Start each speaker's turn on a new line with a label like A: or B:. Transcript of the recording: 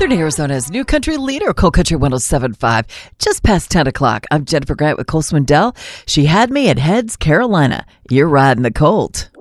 A: Northern Arizona's new country leader, Coal Country 107.5. Just past 10 o'clock. I'm Jennifer Grant with Cole Swindell. She had me at Heads, Carolina. You're riding the Colt.